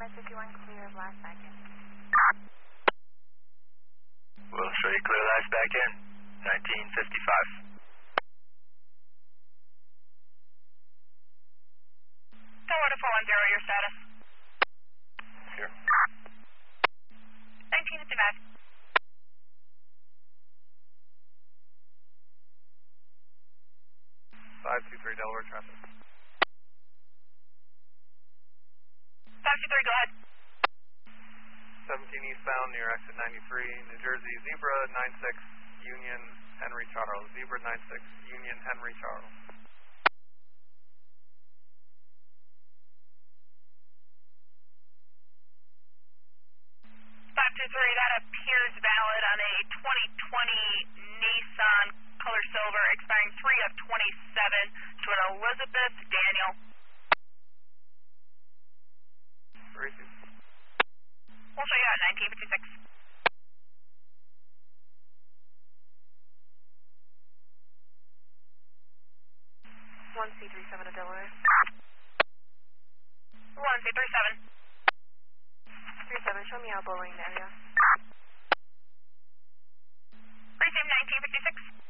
51 clear of last back in. We'll show you clear last back in, 1955. Tower to 410, your status. Here. 1955. 523 Delaware traffic. 523, go ahead. 17 eastbound near exit 93, New Jersey, Zebra 96, Union, Henry Charles. Zebra 96, Union, Henry Charles. 523, that appears valid on a 2020 Nissan color silver expiring 3 of 27 to an Elizabeth Daniel. Receive. We'll show you at 1956. One C37 to Delaware. 1C37. 37, show me elbow ring area. Receive 1956.